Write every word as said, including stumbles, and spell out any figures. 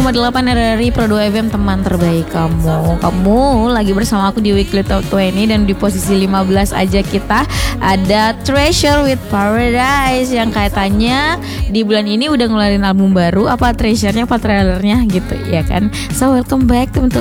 delapan R R I Pro dua F M, teman terbaik kamu. Kamu lagi bersama aku di Weekly Top dua puluh dan di posisi lima belas aja kita ada Treasure with Paradise yang kaitannya di bulan ini udah ngeluarin album baru. Apa Treasure-nya apa trailernya gitu ya kan. So welcome back teman-teman.